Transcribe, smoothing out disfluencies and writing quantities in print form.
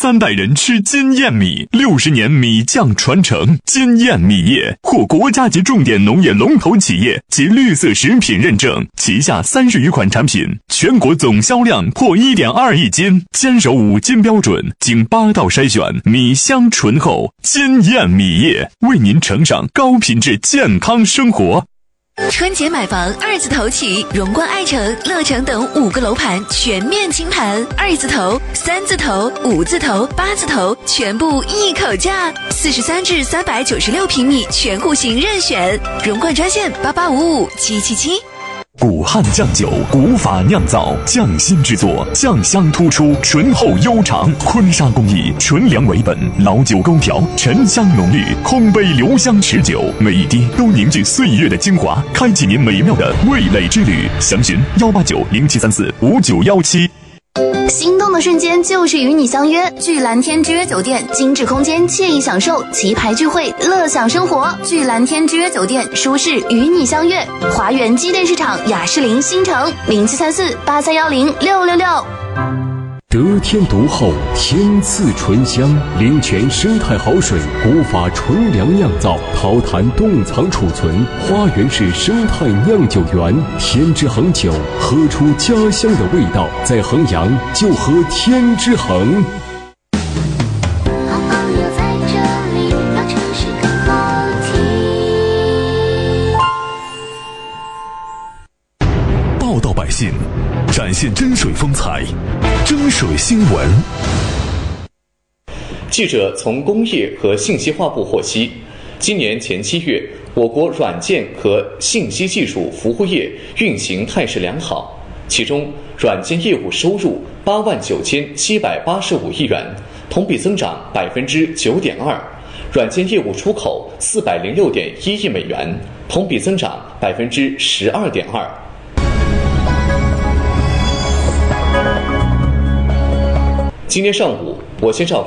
3代人吃金燕米，60年米酱传承。金燕米业获国家级重点农业龙头企业及绿色食品认证，旗下30余款产品，全国总销量破1.2亿斤，坚守5金标准，经8道筛选，米香醇厚。金燕米业为您呈上高品质健康生活。 春节买房2字头起，荣冠爱城、乐城等5个楼盘全面清盘，2字头、3字头、5字头、8字头全部一口价，43至396平米全户型任选，荣冠专线88557777。 古汉酱酒，古法酿造，匠心制作，酱香突出，醇厚悠长。坤沙工艺，纯粮为本，老酒勾调，沉香浓郁，空杯留香持久，每一滴都凝聚岁月的精华，开启您美妙的味蕾之旅。详询18907345917。 心动的瞬间就是与你相约，聚蓝天之约酒店，精致空间，惬意享受，旗牌聚会，乐享生活。聚蓝天之约酒店，舒适与你相约。华源机电市场雅士林新城073483106666。 得天独厚，天赐醇香，灵泉生态好水，古法纯粮酿造，陶坛冻藏储存，花园式生态酿酒园，天之恒酒，喝出家乡的味道，在衡阳就喝天之恒。 好朋友在这里，让城市更好听。 报道百姓，展现真水风采，真水新闻。 记者从工业和信息化部获悉，今年前7月，我国软件和信息技术服务业运行态势良好，其中软件业务收入89785亿元，同比增长9.2%；软件业务出口406.1亿美元，同比增长12.2%。今天上午，我先召